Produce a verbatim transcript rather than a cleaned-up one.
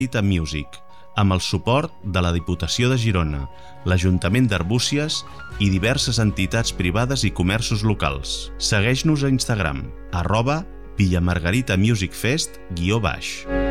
Margarita Music, amb el suport de la Diputació de Girona, l'Ajuntament d'Arbúcies i diverses entitats privades i comerços locals. Segueix-nos a Instagram, arroba Villa Margarita Music Fest guió baix.